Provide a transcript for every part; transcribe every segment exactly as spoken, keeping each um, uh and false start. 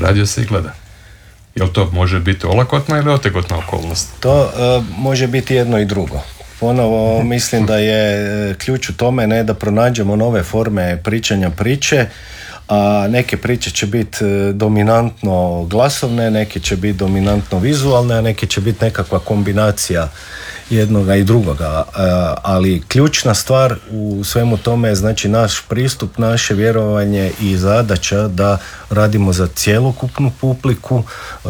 radio se i gleda. Jel to može biti olakotna ili otegotna okolnost? To uh, može biti jedno i drugo. Ponovo mislim da je ključ u tome ne da pronađemo nove forme pričanja priče, a neke priče će biti dominantno glasovne, neke će biti dominantno vizualne, a neke će biti nekakva kombinacija jednoga i drugoga. Ali ključna stvar u svemu tome je znači naš pristup, naše vjerovanje i zadaća da radimo za cjelokupnu publiku,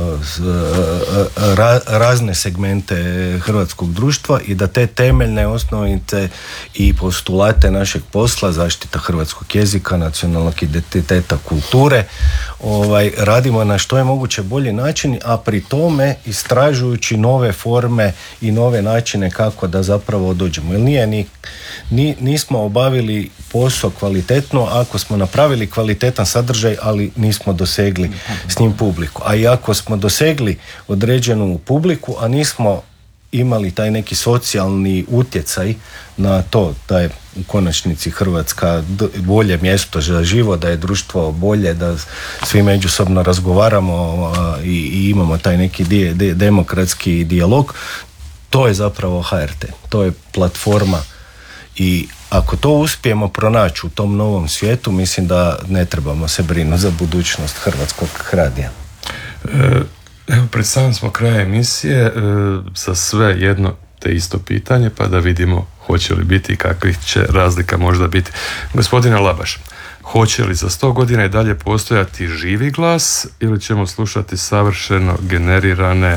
razne segmente hrvatskog društva i da te temeljne osnovice i postulate našeg posla, zaštita hrvatskog jezika, nacionalnog identiteta, kulture, ovaj, radimo na što je moguće bolji način, a pri tome istražujući nove forme i nove načine kako da zapravo dođemo. Jer nije ni, ni, nismo obavili posao kvalitetno ako smo napravili kvalitetan sadržaj, ali nismo dosegli s njim publiku. A i ako smo dosegli određenu publiku, a nismo imali taj neki socijalni utjecaj na to da je u konačnici Hrvatska bolje mjesto za život, da je društvo bolje, da svi međusobno razgovaramo i, i imamo taj neki di, di, demokratski dijalog, to je zapravo H R T, to je platforma i ako to uspijemo pronaći u tom novom svijetu, mislim da ne trebamo se brinuti za budućnost hrvatskog radija. E, evo, pred samim smo kraja emisije, e, za sve jedno te isto pitanje, pa da vidimo hoće li biti i kakvih će razlika možda biti. Gospodine Labaš, hoće li za sto godina i dalje postojati živi glas ili ćemo slušati savršeno generirane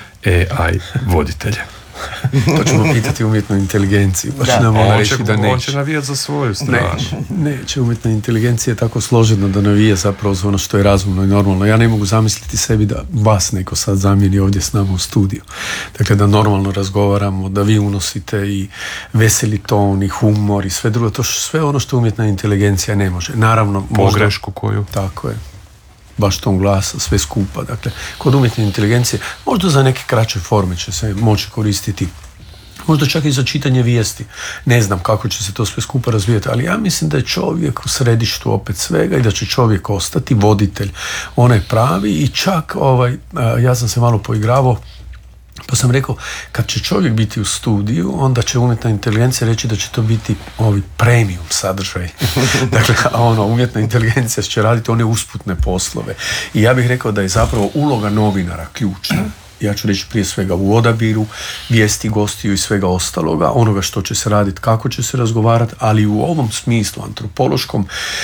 A I voditelje? To ćemo pitati umjetnu inteligenciju. Baš da. nam ona On reći će, da neće. On će navijati za svoju stranu. Ne, neće. Umjetna inteligencija je tako složena da navija zapravo za ono što je razumno i normalno. Ja ne mogu zamisliti sebi da vas neko sad zamijeni ovdje s nama u studiju. Dakle, da normalno razgovaramo, da vi unosite i veseli ton i humor i sve drugo. To sve ono što umjetna inteligencija ne može. Naravno, pogrešku koju. Tako je. Baš ton glasa, sve skupa. Dakle, kod umjetne inteligencije možda za neke kraće forme će se moći koristiti. Možda čak i za čitanje vijesti. Ne znam kako će se to sve skupa razvijati, ali ja mislim da je čovjek u središtu opet svega i da će čovjek ostati voditelj onaj pravi i čak ovaj, ja sam se malo poigravao pa sam rekao, kad će čovjek biti u studiju, onda će umjetna inteligencija reći da će to biti ovi premium sadržaj. Dakle, a ono, umjetna inteligencija će raditi one usputne poslove. I ja bih rekao da je zapravo uloga novinara ključna. Ja ću reći prije svega u odabiru vijesti, gostiju i svega ostaloga, onoga što će se raditi, kako će se razgovarati, ali u ovom smislu antropološkom,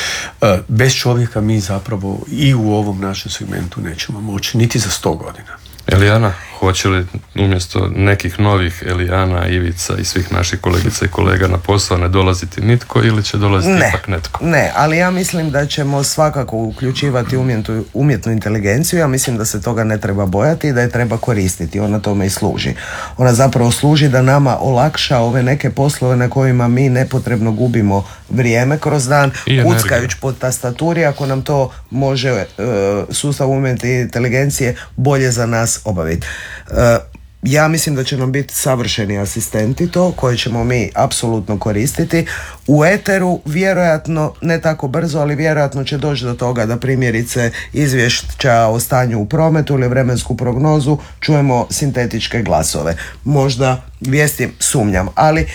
bez čovjeka mi zapravo i u ovom našem segmentu nećemo moći, niti za sto godina. Elijana, hoće li umjesto nekih novih Elijana, Ivica i svih naših kolegica i kolega na posao ne dolaziti nitko ili će dolaziti ne, ipak netko? Ne, ali ja mislim da ćemo svakako uključivati umjetnu, umjetnu inteligenciju. Ja mislim da se toga ne treba bojati i da je treba koristiti. Ona tome i služi. Ona zapravo služi da nama olakša ove neke poslove na kojima mi nepotrebno gubimo vrijeme kroz dan, kuckajući po tastaturi, ako nam to može e, sustav umjetne inteligencije bolje za nas obaviti. E, ja mislim da će nam biti savršeni asistenti to, koje ćemo mi apsolutno koristiti. U eteru vjerojatno, ne tako brzo, ali vjerojatno će doći do toga da primjerice izvješća o stanju u prometu ili vremensku prognozu čujemo sintetičke glasove. Možda vijesti sumnjam, ali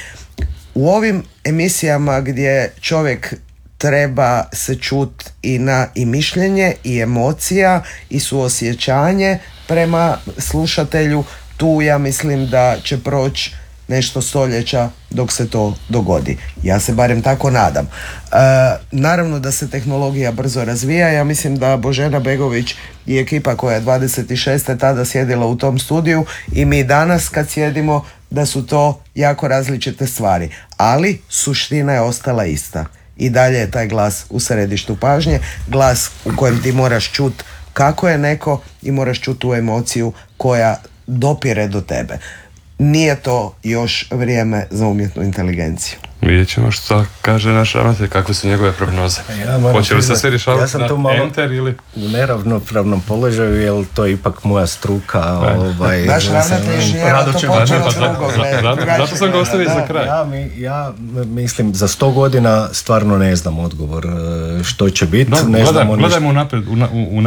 u ovim emisijama gdje čovjek treba se čuti i na i mišljenje i emocija i suosjećanje prema slušatelju, tu ja mislim da će proći nešto stoljeća dok se to dogodi. Ja se barem tako nadam. E, naravno da se tehnologija brzo razvija. Ja mislim da Božena Begović i ekipa koja je dvadeset šeste tada sjedila u tom studiju i mi danas kad sjedimo da su to jako različite stvari. Ali suština je ostala ista. I dalje je taj glas u središtu pažnje, glas u kojem ti moraš čuti kako je neko i moraš čuti tu emociju koja dopire do tebe. Nije to još vrijeme za umjetnu inteligenciju. Vidjet ćemo što kaže naš ravnatelj, kakve su njegove prognoze. Ja hoće li se sve rješavati ja sam na tu malo enter ili... u neravnopravnom položaju, jer to je ipak moja struka. Ovaj, naš ravnatelj je rado to počelo drugog. Zato sam ga ostavio za kraj. Ja, mi, ja mislim, za sto godina stvarno ne znam odgovor što će biti. No, gledajmo unaprijed.